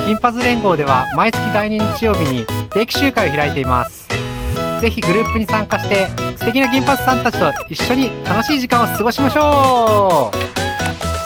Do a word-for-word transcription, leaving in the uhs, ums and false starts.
金髪連合では毎月だいに日曜日に定期集会を開いています。ぜひグループに参加して素敵な金髪さんたちと一緒に楽しい時間を過ごしましょう。